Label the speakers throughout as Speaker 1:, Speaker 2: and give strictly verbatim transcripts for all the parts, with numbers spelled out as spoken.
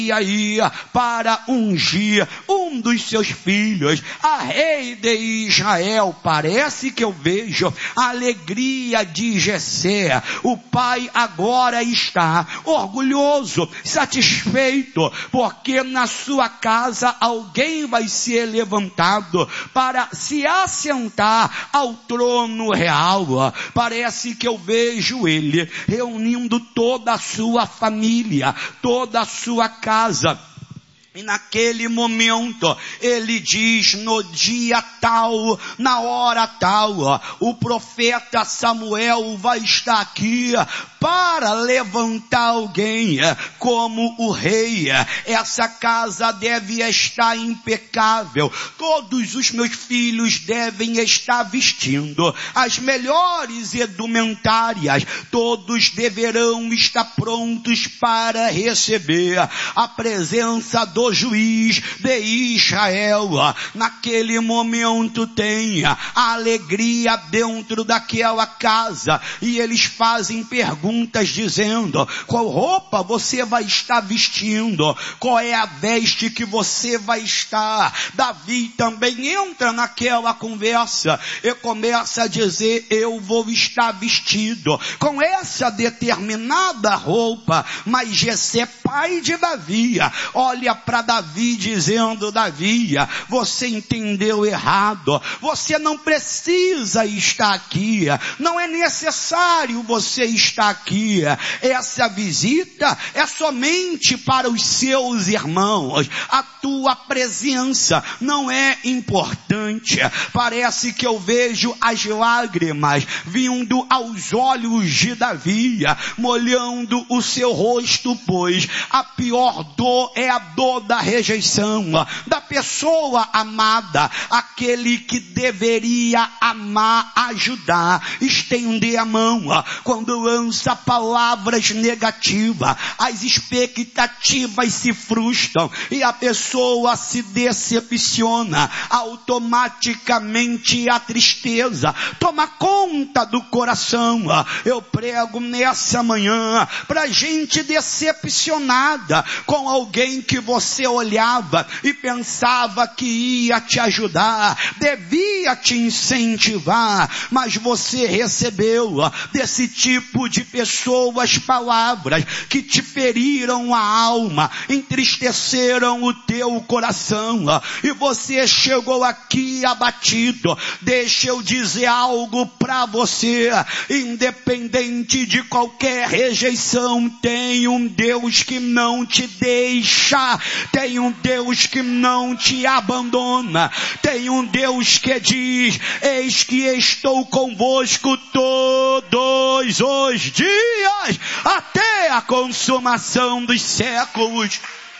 Speaker 1: E aí, para ungir um dos seus filhos, a rei de Israel. Parece que eu vejo a alegria de Jessé. O pai agora está orgulhoso, satisfeito, porque na sua casa alguém vai ser levantado para se assentar ao trono real. Parece que eu vejo ele reunindo toda a sua família, toda a sua casa. Casa. E naquele momento, ele diz, no dia tal, na hora tal, o profeta Samuel vai estar aqui para levantar alguém como o rei. Essa casa deve estar impecável. Todos os meus filhos devem estar vestindo as melhores indumentárias. Todos deverão estar prontos para receber a presença do do juiz de Israel. Naquele momento tem a alegria dentro daquela casa, e eles fazem perguntas dizendo: qual roupa você vai estar vestindo? Qual é a veste que você vai estar? Davi também entra naquela conversa e começa a dizer: eu vou estar vestido com essa determinada roupa. Mas Jessé, pai de Davi, olha para Davi dizendo: Davi, você entendeu errado, você não precisa estar aqui, não é necessário você estar aqui, essa visita é somente para os seus irmãos, a tua presença não é importante. Parece que eu vejo as lágrimas vindo aos olhos de Davi, molhando o seu rosto, pois a pior dor é a dor da rejeição da pessoa amada, aquele que deveria amar, ajudar, estender a mão. Quando lança palavras negativas, as expectativas se frustram e a pessoa se decepciona. Automaticamente a tristeza toma conta do coração. Eu prego nessa manhã pra gente decepcionada com alguém que você olhava e pensava que ia te ajudar, devia te incentivar, mas você recebeu desse tipo de pessoas palavras que te feriram a alma, entristeceram o teu coração, e você chegou aqui abatido. Deixa eu dizer algo para você: independente de qualquer rejeição, tem um Deus que não te deixa, tem um Deus que não te abandona, tem um Deus que diz: eis que estou convosco todos os dias, até a consumação dos séculos.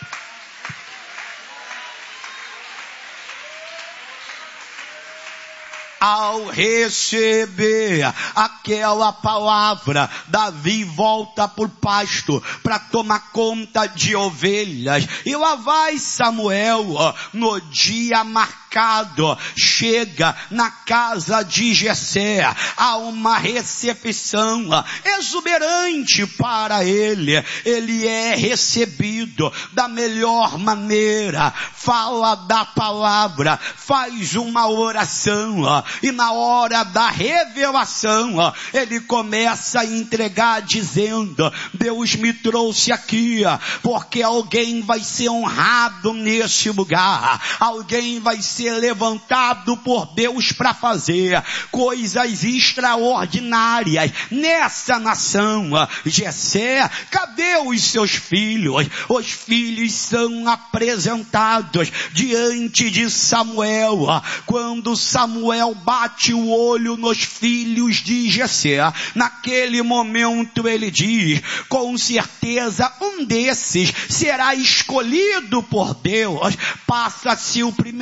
Speaker 1: Ao receber aquela palavra, Davi volta por pasto para tomar conta de ovelhas. E lá vai Samuel, no dia marcado, chega na casa de Jessé. Há uma recepção exuberante para ele. Ele é recebido da melhor maneira, fala da palavra, faz uma oração, e na hora da revelação, ele começa a entregar dizendo: Deus me trouxe aqui porque alguém vai ser honrado nesse lugar, alguém vai ser levantado por Deus para fazer coisas extraordinárias nessa nação. Jessé, cadê os seus filhos? Os filhos são apresentados diante de Samuel. Quando Samuel bate o olho nos filhos de Jessé, naquele momento ele diz: com certeza um desses será escolhido por Deus. Passa-se o primeiro,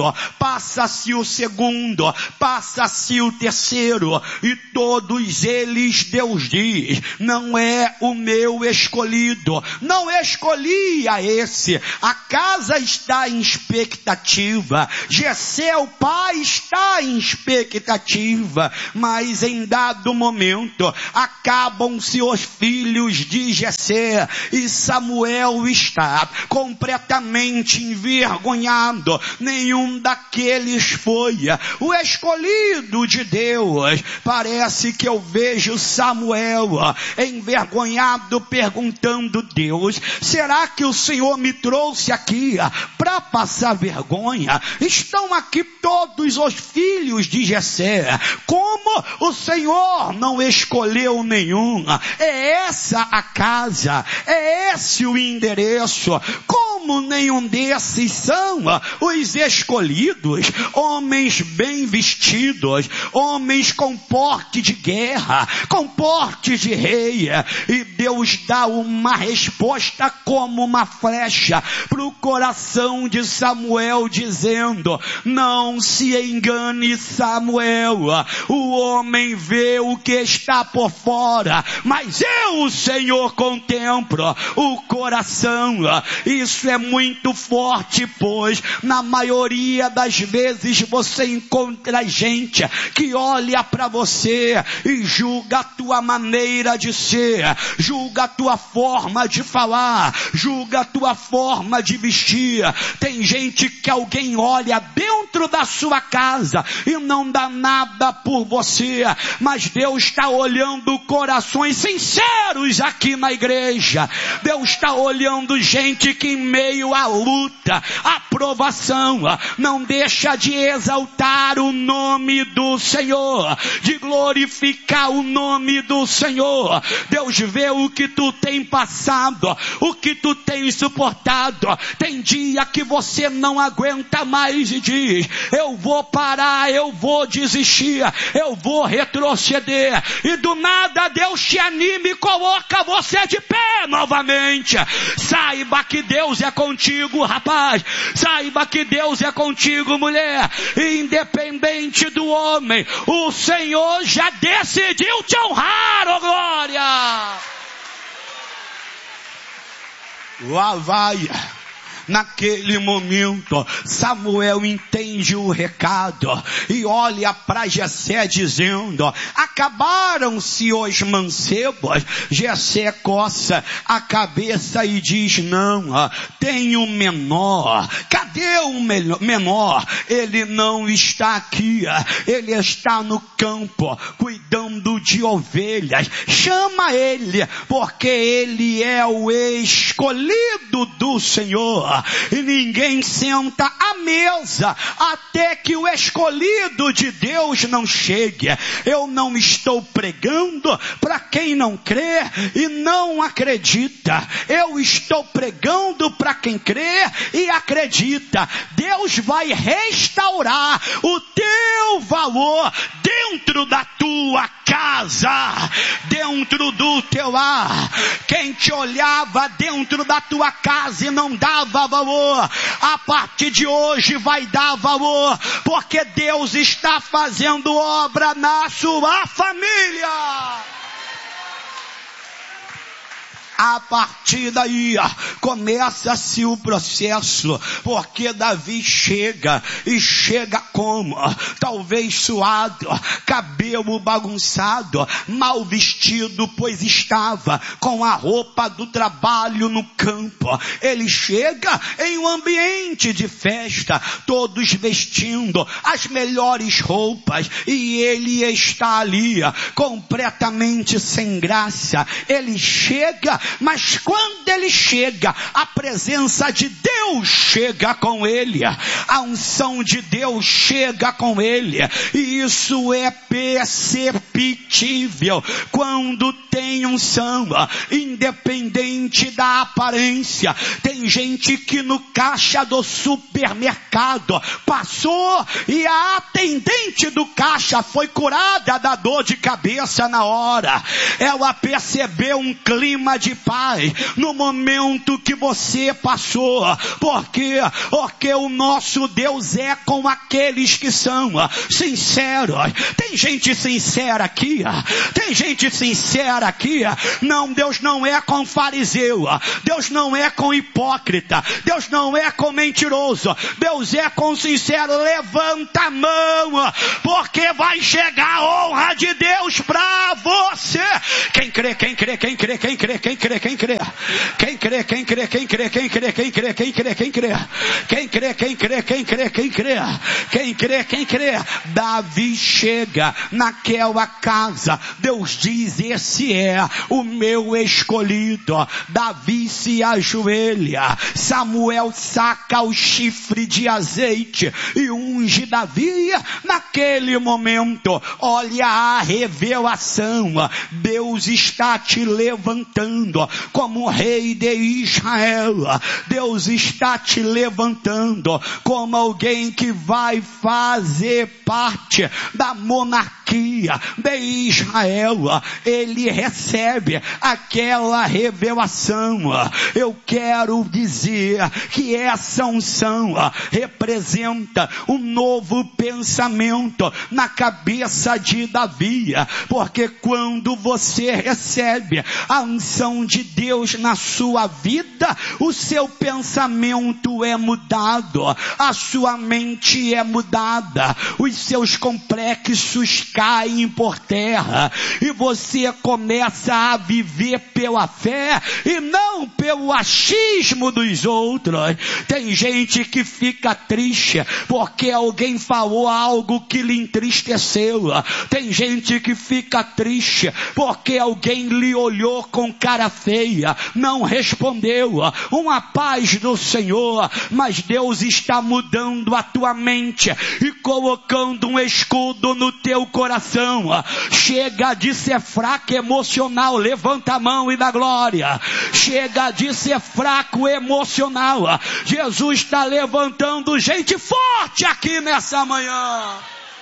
Speaker 1: primeiro, passa-se o segundo, passa-se o terceiro, e todos eles Deus diz, não é o meu escolhido, não escolhi a esse. A casa está em expectativa, Jessé, o pai, está em expectativa, mas em dado momento, acabam-se os filhos de Jessé, e Samuel está completamente envergonhado. Nenhum daqueles foi o escolhido de Deus. Parece que eu vejo Samuel envergonhado, perguntando: Deus, será que o Senhor me trouxe aqui para passar vergonha? Estão aqui todos os filhos de Jessé, como o Senhor não escolheu nenhum? É essa a casa, é esse o endereço. Como nenhum desses são os escolhidos? Homens bem vestidos, homens com porte de guerra, com porte de rei. E Deus dá uma resposta como uma flecha para o coração de Samuel, dizendo: não se engane, Samuel, o homem vê o que está por fora, mas eu, o Senhor, contemplo o coração. Isso é muito forte, pois na maioria das vezes você encontra gente que olha para você e julga a tua maneira de ser, julga a tua forma de falar, julga a tua forma de vestir. Tem gente que alguém olha dentro da sua casa e não dá nada por você, mas Deus está olhando corações sinceros aqui na igreja. Deus está olhando gente que em meio à luta, à provação, não deixa de exaltar o nome do Senhor, de glorificar o nome do Senhor. Deus vê o que tu tem passado, o que tu tem suportado. Tem dia que você não aguenta mais e diz: eu vou parar, eu vou desistir, eu vou retroceder. E do nada Deus te anima e coloca você de pé novamente. Saiba que Deus é contigo, rapaz. Saiba que Deus é contigo, mulher. Independente do homem, o Senhor já decidiu te honrar, ó glória. Lá vai. Naquele momento, Samuel entende o recado e olha para Jessé dizendo: acabaram-se os mancebos. Jessé coça a cabeça e diz: não, tem um menor. Cadê o menor? Ele não está aqui, ele está no campo cuidando de ovelhas. Chama ele, porque ele é o escolhido do Senhor. E ninguém senta à mesa até que o escolhido de Deus não chegue. Eu não estou pregando para quem não crê e não acredita. Eu estou pregando para quem crê e acredita. Deus vai restaurar o teu valor dentro da tua casa, dentro do teu lar. Quem te olhava dentro da tua casa e não dava valor, a partir de hoje vai dar valor, porque Deus está fazendo obra na sua família. A partir daí começa-se o processo, porque Davi chega, e chega como? Talvez suado, cabelo bagunçado, mal vestido, pois estava com a roupa do trabalho no campo. Ele chega em um ambiente de festa, todos vestindo as melhores roupas, e ele está ali completamente sem graça. Ele chega, mas quando ele chega, a presença de Deus chega com ele, a unção de Deus chega com ele, e isso é perceptível quando tem unção, independente independente da aparência. Tem gente que no caixa do supermercado passou e a atendente do caixa foi curada da dor de cabeça na hora. Ela percebeu um clima de paz no momento que você passou. Por quê? Porque o nosso Deus é com aqueles que são sinceros. Tem gente sincera aqui? Tem gente sincera aqui? Não, Deus não é com fariseu. Deus não é com hipócrita. Deus não é com mentiroso. Deus é com sincero. Levanta a mão, porque vai chegar a honra de Deus para você. Quem crê, quem crê, quem crê, quem crê, quem crê, quem crê, quem crê, quem crê, quem crê, quem crê, quem crê, quem crê, quem crê, quem crê, quem crê, quem crê, quem crê, quem crê, quem crê. Davi chega naquela casa. Deus diz: esse é o meu escolhido. Davi se ajoelha. Samuel saca o chifre de azeite e unge Davi. Naquele momento, olha a revelação. Deus está te levantando como rei de Israel. Deus está te levantando como alguém que vai fazer parte da monarquia de Israel. Ele recebe aquela revelação. Eu quero dizer que essa unção representa um novo pensamento na cabeça de Davi, porque quando você recebe a unção de Deus na sua vida, o seu pensamento é mudado, a sua mente é mudada, os seus complexos caem por terra e você começa a viver pela fé e não pelo achismo dos outros. Tem gente que fica triste porque alguém falou algo que lhe entristeceu. Tem gente que fica triste porque alguém lhe olhou com cara feia, não respondeu. Uma paz do Senhor, mas Deus está mudando a tua mente e colocando um escudo no teu coração. Chega de ser fraco emocional, levanta a mão e dá glória. Chega de ser fraco emocional. Jesus está levantando gente forte aqui nessa manhã.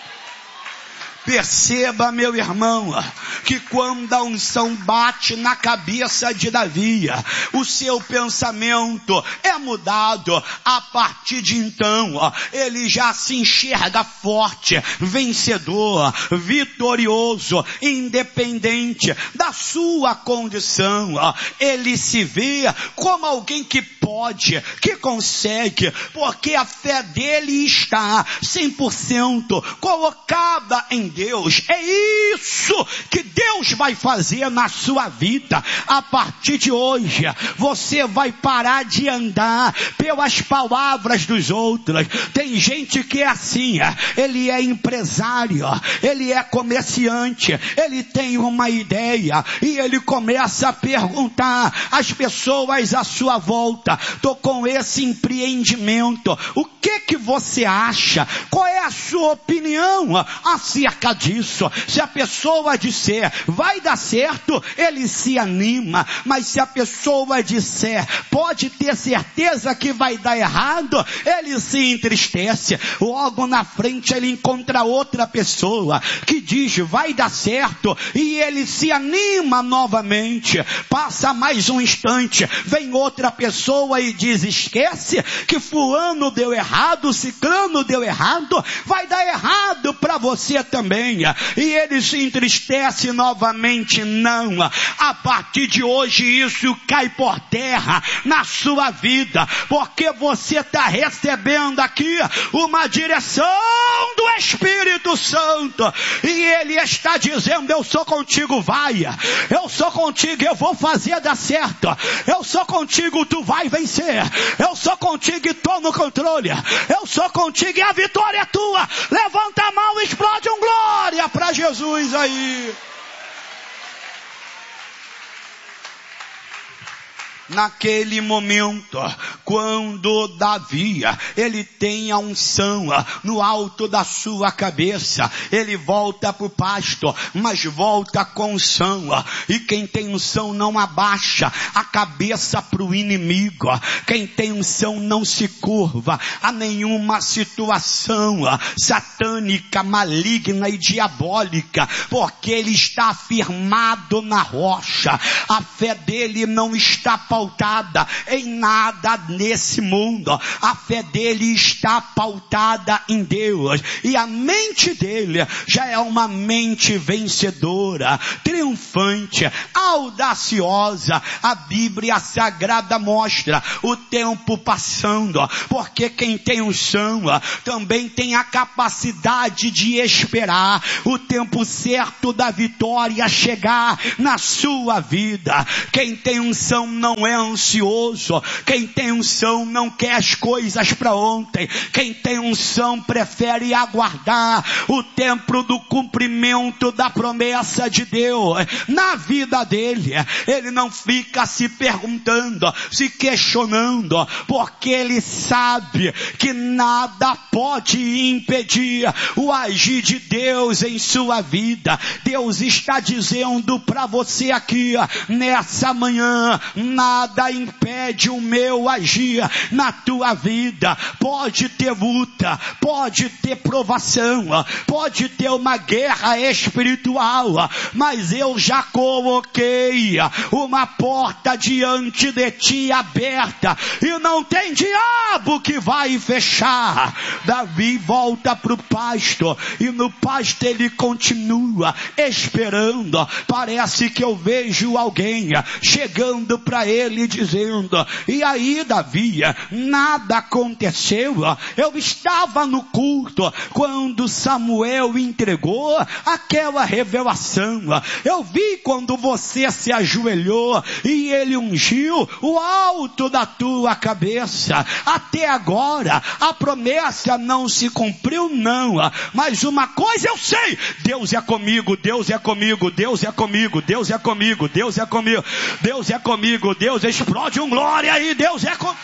Speaker 1: Perceba, meu irmão, que quando a unção bate na cabeça de Davi, o seu pensamento é mudado. A partir de então, ele já se enxerga forte, vencedor, vitorioso, independente da sua condição. Ele se vê como alguém que pode, que consegue, porque a fé dele está cem por cento colocada em Deus. É isso que Deus vai fazer na sua vida. A partir de hoje, você vai parar de andar pelas palavras dos outros. Tem gente que é assim, ele é empresário, ele é comerciante, ele tem uma ideia e ele começa a perguntar às pessoas à sua volta: tô com esse empreendimento, o que que você acha? Qual é a sua opinião acerca disso? Se a pessoa disser vai dar certo, ele se anima, mas se a pessoa disser pode ter certeza que vai dar errado, ele se entristece. Logo na frente ele encontra outra pessoa que diz vai dar certo e ele se anima novamente. Passa mais um instante, vem outra pessoa e diz esquece que fulano deu errado, ciclano deu errado, vai dar errado para você também. E ele se entristece novamente. Não, a partir de hoje isso cai por terra na sua vida, porque você está recebendo aqui uma direção do Espírito Santo e ele está dizendo: eu sou contigo, vai, eu sou contigo, eu vou fazer dar certo, eu sou contigo, tu vai vencer, eu sou contigo e estou no controle, eu sou contigo e a vitória é tua. Levanta a mão e explode um glória para Jesus aí. naquele momento, quando Davi, ele tem a unção no alto da sua cabeça, ele volta para o pasto, mas volta com unção, e quem tem unção não abaixa a cabeça para o inimigo, quem tem unção não se curva a nenhuma situação satânica, maligna e diabólica, porque ele está firmado na rocha. A fé dele não está pautada em nada nesse mundo, a fé dele está pautada em Deus, e a mente dele já é uma mente vencedora, triunfante, audaciosa. A Bíblia Sagrada mostra o tempo passando, porque quem tem unção também tem a capacidade de esperar o tempo certo da vitória chegar na sua vida. Quem tem unção não é ansioso, quem tem unção não quer as coisas para ontem, quem tem unção prefere aguardar o tempo do cumprimento da promessa de Deus na vida dele. Ele não fica se perguntando, se questionando, porque ele sabe que nada pode impedir o agir de Deus em sua vida. Deus está dizendo para você aqui nessa manhã: nada impede o meu agir na tua vida. Pode ter luta, pode ter provação, pode ter uma guerra espiritual, mas eu já coloquei uma porta diante de ti aberta, e não tem diabo que vai fechar. Davi volta para o pasto, e no pasto ele continua esperando. Parece que eu vejo alguém chegando para ele dizendo: e aí, Davi, nada aconteceu? Eu estava no culto quando Samuel entregou aquela revelação, eu vi quando você se ajoelhou e ele ungiu o alto da tua cabeça. Até agora a promessa não se cumpriu, não, mas uma coisa eu sei: Deus é comigo, Deus é comigo, Deus é comigo, Deus é comigo, Deus é comigo, Deus é comigo, Deus explode um glória aí, Deus é comigo.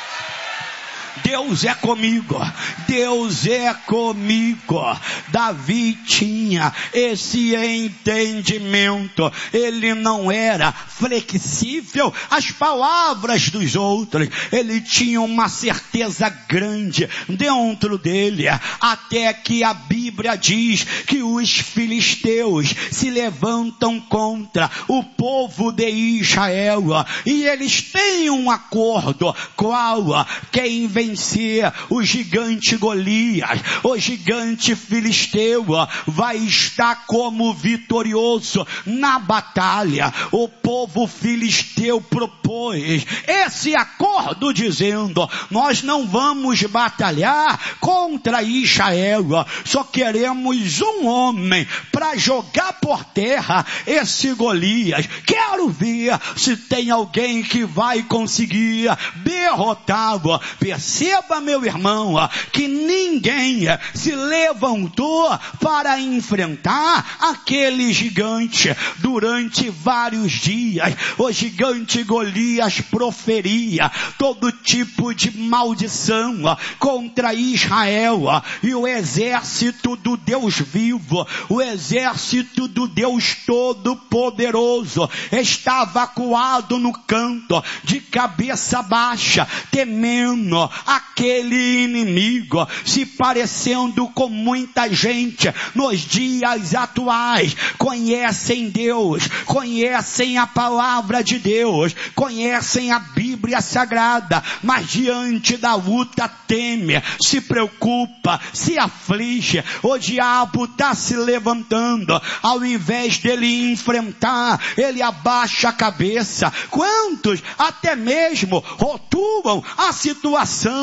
Speaker 1: Deus é comigo, Deus é comigo. Davi tinha esse entendimento, ele não era flexível às palavras dos outros, ele tinha uma certeza grande dentro dele, até que a Bíblia diz que os filisteus se levantam contra o povo de Israel, e eles têm um acordo, qual? Quem vencer o gigante Golias, o gigante filisteu, vai estar como vitorioso na batalha. O povo filisteu propôs esse acordo dizendo: nós não vamos batalhar contra Israel, só queremos um homem para jogar por terra esse Golias. Quero ver se tem alguém que vai conseguir derrotá-lo. Perceba, meu irmão, que ninguém se levantou para enfrentar aquele gigante. Durante vários dias, o gigante Golias proferia todo tipo de maldição contra Israel, e o exército do Deus vivo, o exército do Deus Todo-Poderoso, estava acuado no canto, de cabeça baixa, temendo aquele inimigo, se parecendo com muita gente nos dias atuais. Conhecem Deus, conhecem a palavra de Deus, conhecem a Bíblia Sagrada, mas diante da luta teme, se preocupa, se aflige. O diabo está se levantando, ao invés dele enfrentar, ele abaixa a cabeça. Quantos até mesmo rotulam a situação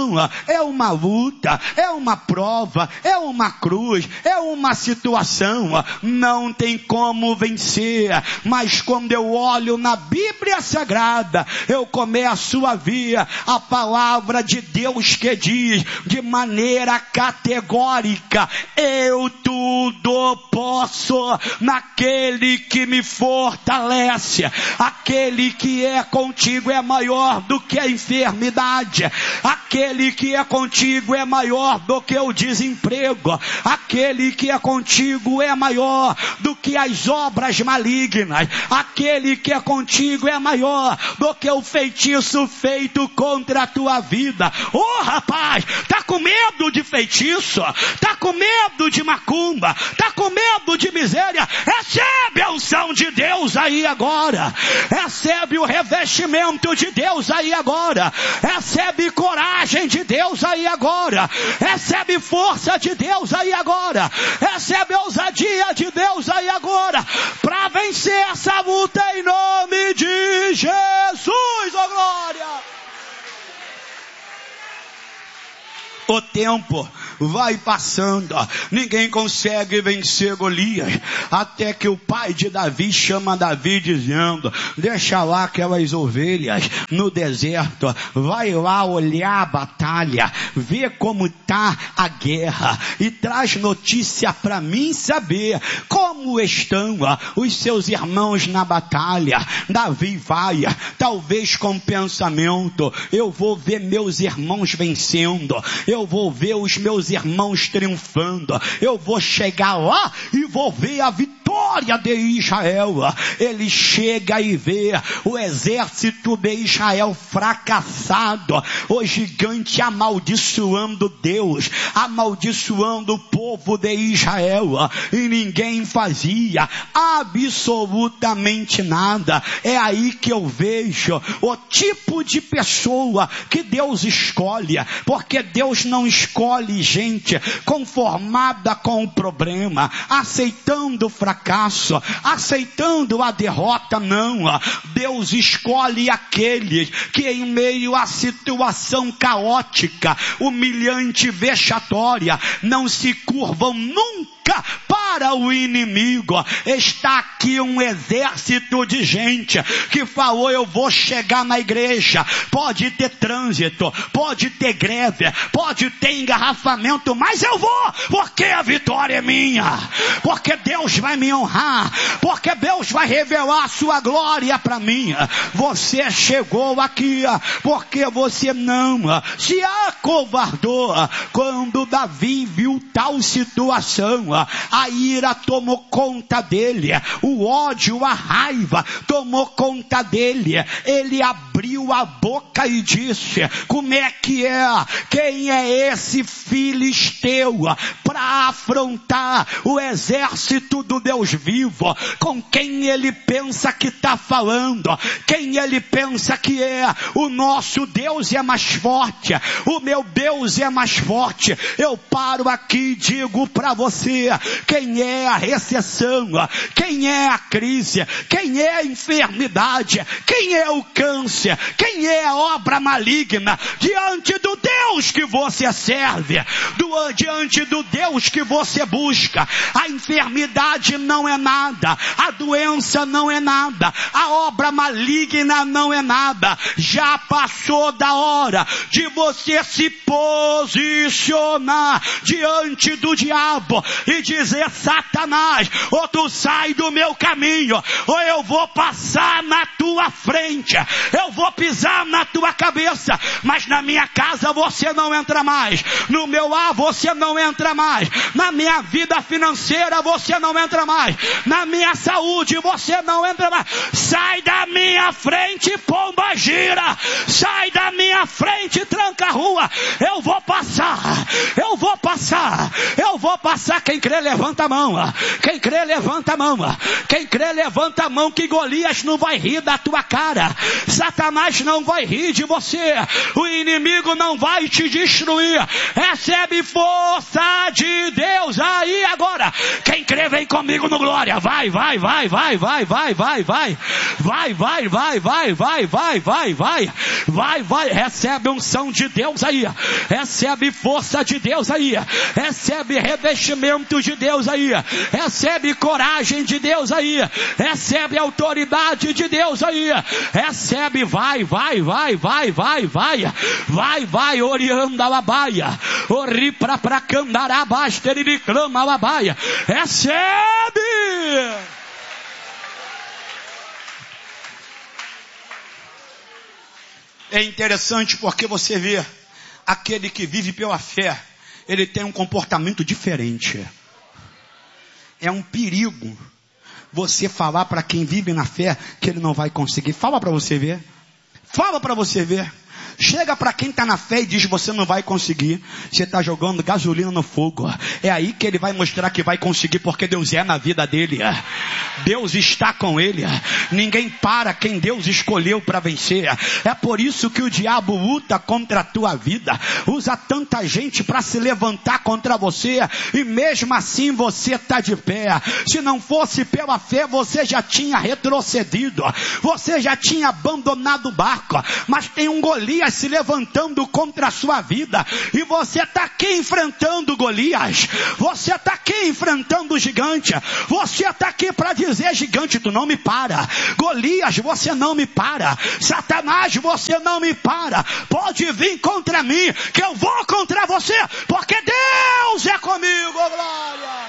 Speaker 1: Não, é uma luta, é uma prova, é uma cruz, é uma situação, não tem como vencer. Mas quando eu olho na Bíblia Sagrada, eu começo a ver a palavra de Deus que diz de maneira categórica: eu tudo posso naquele que me fortalece. Aquele que é contigo é maior do que a enfermidade, aquele que é contigo é maior do que o desemprego, aquele que é contigo é maior do que as obras malignas, aquele que é contigo é maior do que o feitiço feito contra a tua vida. Ô rapaz, tá com medo de feitiço? Tá com medo de macumba? Tá com medo de miséria? Recebe a unção de Deus aí agora. Recebe o revestimento de Deus aí agora. Recebe coragem de Deus aí agora. Recebe força de Deus aí agora. Recebe ousadia de Deus aí agora. Para vencer essa luta em nome de Jesus, ó glória. O tempo vai passando, ninguém consegue vencer Golias, até que o pai de Davi chama Davi dizendo: deixa lá aquelas ovelhas no deserto, vai lá olhar a batalha, vê como está a guerra e traz notícia para mim saber como estão os seus irmãos na batalha. Davi vai, talvez com pensamento: eu vou ver meus irmãos vencendo, eu vou ver os meus irmãos triunfando, eu vou chegar lá e vou ver a vitória de Israel. Ele chega e vê o exército de Israel fracassado, o gigante amaldiçoando Deus, amaldiçoando o povo de Israel, e ninguém fazia absolutamente nada. É aí que eu vejo o tipo de pessoa que Deus escolhe, porque Deus não escolhe gente conformada com o problema, aceitando o fracasso, aceitando a derrota. Não, Deus escolhe aqueles que em meio à situação caótica, humilhante, vexatória, não se curvam nunca para o inimigo. Está aqui um exército de gente que falou: eu vou chegar na igreja, pode ter trânsito, pode ter greve, pode ter engarrafamento, mas eu vou, porque a vitória é minha, porque Deus vai me honrar, porque Deus vai revelar a sua glória para mim. Você chegou aqui porque você não se acovardou. Quando Davi viu tal situação, a ira tomou conta dele, o ódio, a raiva tomou conta dele. Ele abriu a boca e disse: como é que é? Quem é esse filisteu para afrontar o exército do Deus vivo? Com quem ele pensa que está falando? Quem ele pensa que é? O nosso Deus é mais forte, o meu Deus é mais forte. Eu paro aqui e digo para você: quem é a recessão? Quem é a crise? Quem é a enfermidade? Quem é o câncer? Quem é a obra maligna? Diante do Deus que você serve, do, diante do Deus que você busca, a enfermidade não é nada, a doença não é nada, a obra maligna não é nada. Já passou da hora de você se posicionar diante do diabo e dizer: Satanás, ou tu sai do meu caminho, ou eu vou passar na tua frente, eu vou pisar na tua cabeça, mas na minha casa você não entra mais, no meu lar você não entra mais, na minha vida financeira você não entra mais, na minha saúde você não entra mais. Sai da minha frente, pomba gira, sai da minha frente, tranca a rua. Eu vou passar, eu vou passar, eu vou passar. Quem crê, levanta a mão. Quem crê, levanta a mão. Quem crê, levanta a mão que Golias não vai rir da tua cara. Satanás não vai rir de você. O inimigo não vai te destruir. Recebe força de Deus aí agora. Quem crê, vem comigo no glória. Vai, vai, vai, vai, vai, vai, vai, vai. Vai, vai, vai, vai, vai, vai, vai, vai. Vai, vai. Recebe unção de Deus aí. Recebe força de Deus aí. Recebe revestimento de Deus aí. Recebe coragem de Deus aí. Recebe autoridade de Deus aí. Recebe, vai, vai, vai, vai, vai, vai. Vai, vai, orianda a baia. Ori pra pra candará basta ele clama a baia. Recebe. É interessante porque você vê aquele que vive pela fé, ele tem um comportamento diferente. É um perigo você falar para quem vive na fé que ele não vai conseguir. Fala para você ver. Fala para você ver. Chega para quem está na fé e diz: você não vai conseguir. Você está jogando gasolina no fogo. É aí que ele vai mostrar que vai conseguir, porque Deus é na vida dele. Deus está com ele. Ninguém para quem Deus escolheu para vencer. É por isso que o diabo luta contra a tua vida. Usa tanta gente para se levantar contra você. E mesmo assim você está de pé. Se não fosse pela fé, você já tinha retrocedido. Você já tinha abandonado o barco. Mas tem um Golias se levantando contra a sua vida, e você está aqui enfrentando Golias, você está aqui enfrentando o gigante, você está aqui para dizer: gigante, tu não me para, Golias, você não me para, Satanás, você não me para, pode vir contra mim, que eu vou contra você, porque Deus é comigo, glória.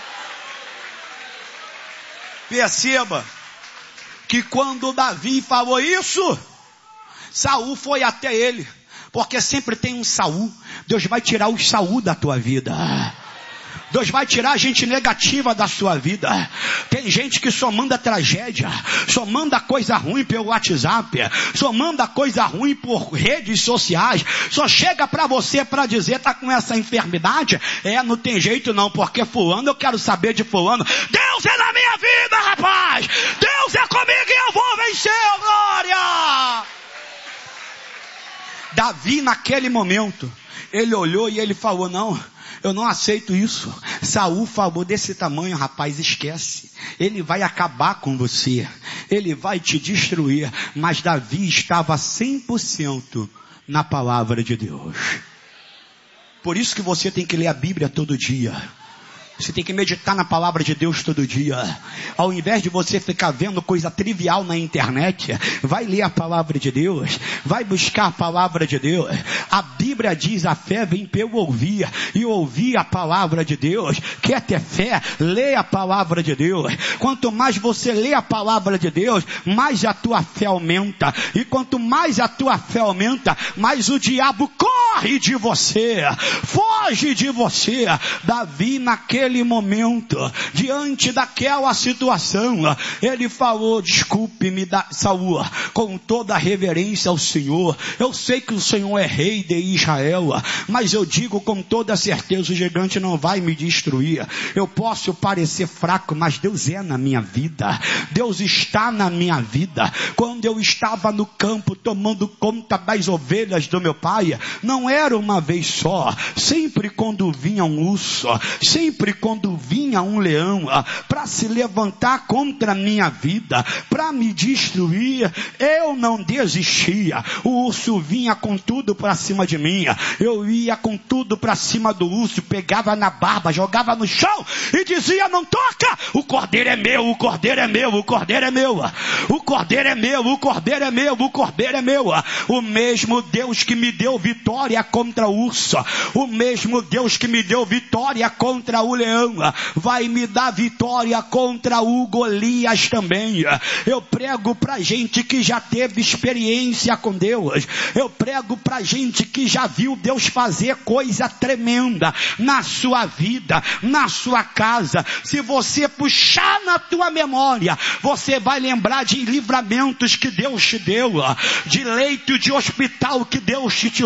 Speaker 1: Perceba que quando Davi falou isso, Saul foi até ele, porque sempre tem um Saul. Deus vai tirar o Saul da tua vida. Deus vai tirar a gente negativa da sua vida. Tem gente que só manda tragédia, só manda coisa ruim pelo WhatsApp, só manda coisa ruim por redes sociais, só chega para você para dizer: tá com essa enfermidade? É, não tem jeito não, porque fulano, eu quero saber de fulano. Deus é na minha vida, rapaz. Deus é comigo e eu vou vencer, glória. Davi, naquele momento, ele olhou e ele falou: não, eu não aceito isso. Saul falou desse tamanho: rapaz, esquece. Ele vai acabar com você. Ele vai te destruir. Mas Davi estava cem por cento na palavra de Deus. Por isso que você tem que ler a Bíblia todo dia. Você tem que meditar na palavra de Deus todo dia. Ao invés de você ficar vendo coisa trivial na internet, vai ler a palavra de Deus. Vai buscar a palavra de Deus. A Bíblia diz: a fé vem pelo ouvir. E ouvir a palavra de Deus. Quer ter fé? Lê a palavra de Deus. Quanto mais você lê a palavra de Deus, mais a tua fé aumenta. E quanto mais a tua fé aumenta, mais o diabo corre de você. Foge de você. Davi, naquele Naquele momento, diante daquela situação, ele falou: desculpe-me, Saul, com toda a reverência ao Senhor, eu sei que o Senhor é rei de Israel, mas eu digo com toda certeza: o gigante não vai me destruir. Eu posso parecer fraco, mas Deus é na minha vida. Deus está na minha vida. Quando eu estava no campo tomando conta das ovelhas do meu pai, não era uma vez só. Sempre quando vinha um urso, sempre quando vinha um leão para se levantar contra a minha vida, para me destruir, eu não desistia. O urso vinha com tudo para cima de mim, eu ia com tudo para cima do urso, pegava na barba, jogava no chão e dizia: não toca, o cordeiro é meu, o cordeiro é meu, o cordeiro é meu, o cordeiro é meu, o cordeiro é meu, o cordeiro é meu. O mesmo Deus que me deu vitória contra o urso, o mesmo Deus que me deu vitória contra o leão, vai me dar vitória contra o Golias também. Eu prego pra gente que já teve experiência com Deus. Eu prego pra gente que já viu Deus fazer coisa tremenda na sua vida, na sua casa. Se você puxar na tua memória, você vai lembrar de livramentos que Deus te deu, de leito de hospital que Deus te tirou,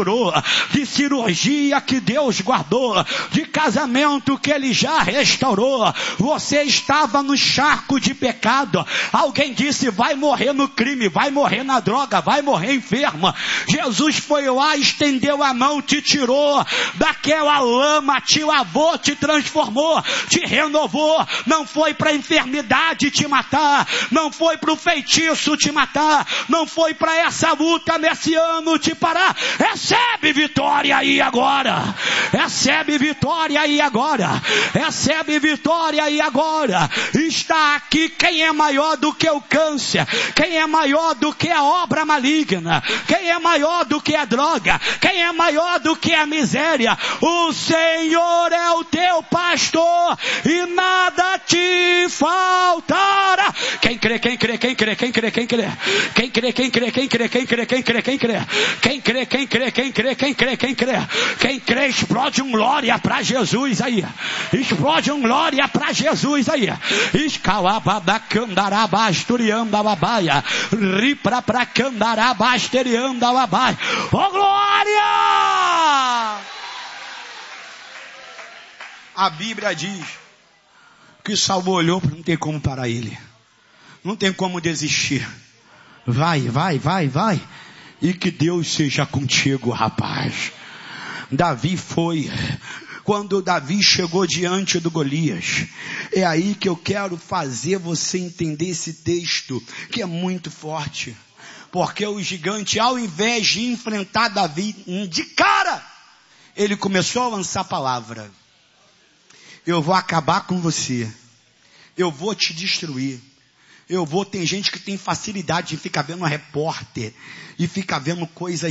Speaker 1: de cirurgia que Deus guardou, de casamento que Ele já restaurou. Você estava no charco de pecado. Alguém disse: vai morrer no crime, vai morrer na droga, vai morrer enferma. Jesus foi lá, estendeu a mão, te tirou daquela lama, te lavou, te transformou, te renovou. Não foi para a enfermidade te matar, não foi para o feitiço te matar, não foi para essa luta nesse ano te parar. Recebe vitória aí agora, recebe vitória aí agora, recebe vitória aí agora. Está aqui quem é maior do que o câncer, quem é maior do que a obra maligna, quem é maior do que a droga, quem é maior do que a miséria. O Senhor é o teu pastor e nada te faltará. Quem crê, quem crê, quem crê, quem crê, quem crê, quem crê, quem crê, quem crê, quem crê, quem crê, quem crê, quem crê, quem crê, quem crê, quem crê, quem crê, quem crê, explode um glória para Jesus aí, explode um glória para Jesus aí. Escalabada candarabasturianda babaia, ripra pra candarabasterianda babaia. Ô glória! A Bíblia diz que Saul olhou para não ter como parar ele, não tem como desistir. Vai, vai, vai, vai. E que Deus seja contigo, rapaz. Davi foi. Quando Davi chegou diante do Golias, é aí que eu quero fazer você entender esse texto, que é muito forte. Porque o gigante, ao invés de enfrentar Davi de cara, ele começou a lançar a palavra: eu vou acabar com você, eu vou te destruir. Eu vou, tem gente que tem facilidade de ficar vendo um repórter e ficar vendo coisas